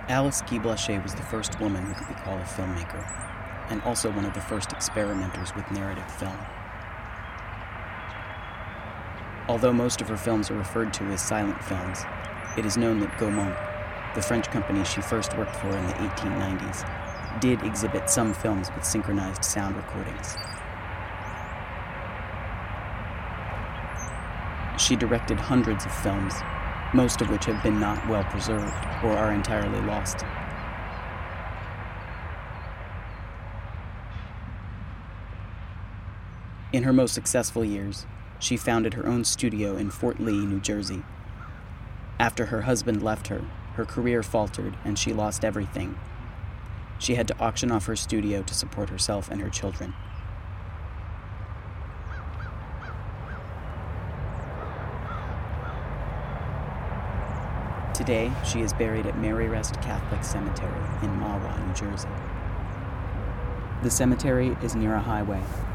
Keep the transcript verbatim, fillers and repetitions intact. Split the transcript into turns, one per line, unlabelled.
Alice Guy Blaché was the first woman who could be called a filmmaker, and also one of the first experimenters with narrative film. Although most of her films are referred to as silent films, it is known that Gaumont, the French company she first worked for in the eighteen nineties, did exhibit some films with synchronized sound recordings. She directed hundreds of films, most of which have been not well preserved or are entirely lost. In her most successful years, she founded her own studio in Fort Lee, New Jersey. After her husband left her, her career faltered and she lost everything. She had to auction off her studio to support herself and her children. Today, she is buried at Mary Rest Catholic Cemetery in Mahwah, New Jersey. The cemetery is near a highway,